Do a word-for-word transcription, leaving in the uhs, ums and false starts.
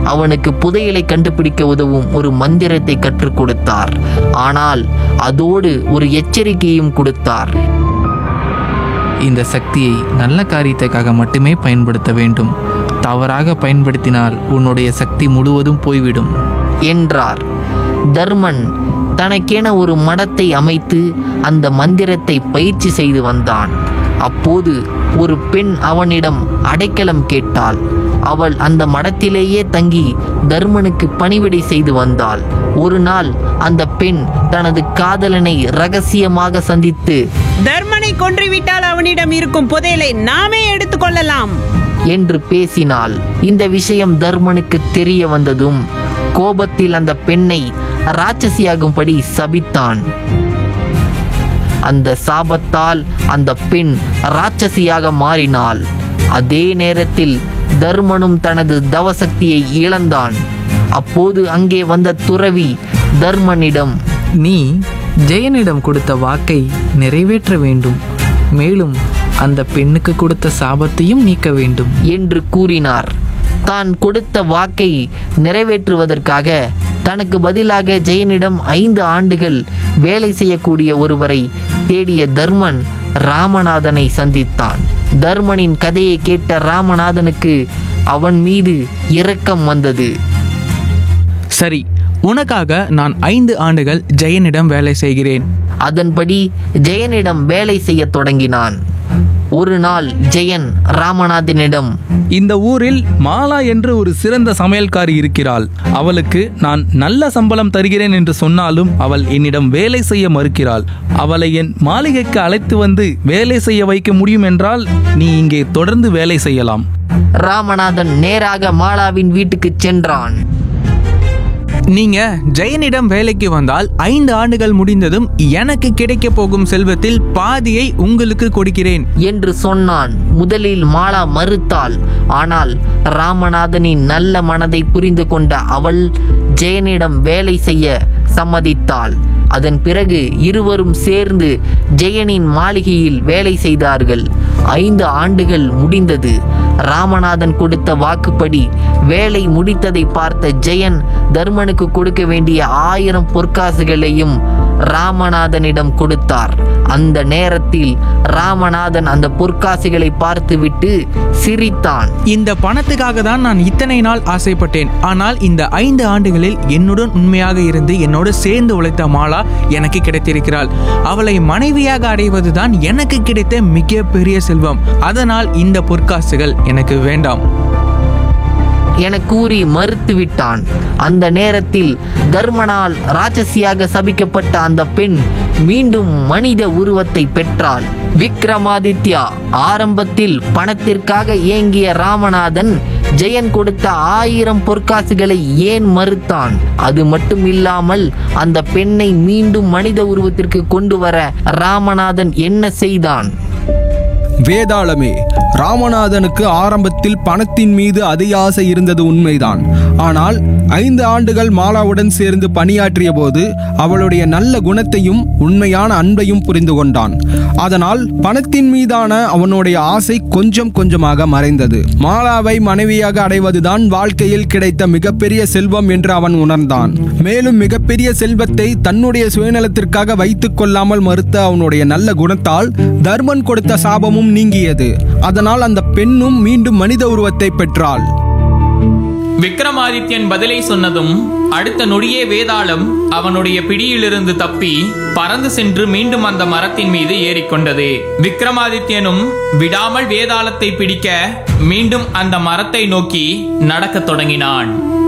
அவனுக்கு புதையலை கண்டுபிடிக்க உதவும் ஒரு மந்திரத்தை கற்றுக் கொடுத்தார். ஆனால் அதோடு ஒரு எச்சரிக்கையும் கொடுத்தார். இந்த சக்தியை நல்ல காரியத்துக்காக மட்டுமே பயன்படுத்த வேண்டும். தவறாக பயன்படுத்தினால் உன்னுடைய சக்தி முழுவதும் போய்விடும் என்றார். தர்மன் தனக்கென ஒரு மடத்தை அமைத்து அந்த மந்திரத்தை பயிற்சி செய்து வந்தான். அப்போது ஒரு பெண் அவனிடம் அடைக்கலம் கேட்டாள். அவள் அந்த மடத்திலேயே தங்கி தர்மனுக்கு பணிவிடை செய்து வந்தாள். ஒரு நாள் அந்த பெண் தனது காதலனை ரகசியமாக சந்தித்து, தர்மனை கொன்றுவிட்டால் அவனிடம் இருக்கும் புதையலை நாமே எடுத்துக்கொள்ளலாம் என்று பேசினாள். இந்த விஷயம் தர்மனுக்கு தெரிய வந்ததும் கோபத்தில் அந்த பெண்ணை ராட்சசியாகும்படி சபித்தான். அந்த சாபத்தால் அந்த பெண் ராட்சசியாக மாறினாள். அதே நேரத்தில் தர்மனும் தனது தவசக்தியை இழந்தான். அப்போது அங்கே வந்த துறவி தர்மனிடம், நீ ஜெயனிடம் கொடுத்த வாக்கை நிறைவேற்ற வேண்டும். மேலும் அந்த பெண்ணுக்கு கொடுத்த சாபத்தையும் நீக்க வேண்டும் என்று கூறினார். தான் கொடுத்த வாக்கை நிறைவேற்றுவதற்காக தனக்கு பதிலாக ஜெயனிடம் ஐந்து ஆண்டுகள் வேலை செய்யக்கூடிய ஒருவரை தேடிய தர்மன் ராமநாதனை சந்தித்தான். தர்மனின் கதையை கேட்ட ராமநாதனுக்கு அவன் மீது இரக்கம் வந்தது. சரி, உனக்காக நான் ஐந்து ஆண்டுகள் ஜெயனிடம் வேலை செய்கிறேன். அதன்படி ஜெயனிடம் வேலை செய்ய தொடங்கினான். ஒரு நாள் ஜெயன் ராமநாதனிடம், இந்த ஊரில் மாலா என்று ஒரு சிறந்த சமையல்காரி இருக்கிறாள். அவளுக்கு நான் நல்ல சம்பளம் தருகிறேன் என்று சொன்னாலும் அவள் என்னிடம் வேலை செய்ய மறுக்கிறாள். அவளை என் மாளிகைக்கு அழைத்து வந்து வேலை செய்ய வைக்க முடியும் என்றால் நீ இங்கே தொடர்ந்து வேலை செய்யலாம். ராமநாதன் நேராக மாலாவின் வீட்டுக்கு சென்றான். நீங்க ஜெயனிடம் வேலைக்கு வந்தால் ஐந்து ஆண்டுகள் முடிந்ததும் எனக்கு கிடைக்க போகும் செல்வத்தில் பாதியை உங்களுக்கு கொடுக்கிறேன் என்று சொன்னான். முதலில் மாலா மறுத்தாள். ஆனால் ராமநாதனின் நல்ல மனதை புரிந்து கொண்ட அவள் ஜெயனிடம் வேலை செய்ய சம்மதித்தாள். அதன் பிறகு இருவரும் சேர்ந்து ஜெயனின் மாளிகையில் வேலை செய்தார்கள். ஐந்து ஆண்டுகள் முடிந்தது. ராமநாதன் கொடுத்த வாக்குப்படி வேலை முடித்ததை பார்த்த ஜெயன் தர்மனுக்கு கொடுக்க வேண்டிய ஆயிரம் பொற்காசுகளையும் ராமநாதனிடம் கொடுத்தார். அந்த நேரத்தில் ராமநாதன் அந்த பொற்காசுகளை பார்த்துவிட்டு சிரித்தான். இந்த பணத்துக்காக தான் நான் இத்தனை நாள் ஆசைப்பட்டேன். ஆனால் இந்த ஐந்து ஆண்டுகளில் என்னுடன் உண்மையாக இருந்து என்னோடு சேர்ந்து உழைத்த மாலா எனக்கு கிடைத்திருக்கிறாள். அவளை மனைவியாக அடைவதுதான் எனக்கு கிடைத்த மிக பெரிய செல்வம். அதனால் இந்த பொற்காசுகள் எனக்கு வேண்டாம் என கூறி மறுத்துவிட்டான். அந்த நேரத்தில் தர்மனால் ராட்சசியாக சபிக்கப்பட்ட அந்த பெண் மீண்டும் மனித உருவத்தை பெற்றாள். விக்ரமாதித்யா ஆரம்பத்தில் பணத்திற்காக ஏங்கிய ராமநாதன் ஜெயன் கொடுத்த ஆயிரம் பொற்காசுகளை ஏன் மறுத்தான்? அது மட்டும் இல்லாமல் அந்த பெண்ணை மீண்டும் மனித உருவத்திற்கு கொண்டு வர ராமநாதன் என்ன செய்தான்? வேதாளமே, ராமநாதனுக்கு ஆரம்பத்தில் பணத்தின் மீது அதிக ஆசை இருந்தது உண்மைதான். ஆனால் ஐந்து ஆண்டுகள் மாலாவுடன் சேர்ந்து பணியாற்றிய போது அவளுடைய நல்ல குணத்தையும் உண்மையான அன்பையும் புரிந்து கொண்டான். அதனால் பணத்தின் மீதான அவனுடைய ஆசை கொஞ்சம் கொஞ்சமாக மறைந்தது. மாலாவை மனைவியாக அடைவதுதான் வாழ்க்கையில் கிடைத்த மிகப்பெரிய செல்வம் என்று அவன் உணர்ந்தான். மேலும் மிகப்பெரிய செல்வத்தை தன்னுடைய சுயநலத்திற்காக வைத்துக் கொள்ளாமல் மறுத்த அவனுடைய நல்ல குணத்தால் தர்மன் கொடுத்த சாபமும் நீங்கியது. அதனால் அந்த பெண்ணும் மீண்டும் மனித உருவத்தை பெற்றாள். விக்ரமாதித்யன் பதிலை சொன்னதும் அடுத்த நொடியே வேதாளம் அவனுடைய பிடியிலிருந்து தப்பி பறந்து சென்று மீண்டும் அந்த மரத்தின் மீது ஏறிக்கொண்டது. விக்ரமாதித்யனும் விடாமல் வேதாளத்தை பிடிக்க மீண்டும் அந்த மரத்தை நோக்கி நடக்கத் தொடங்கினான்.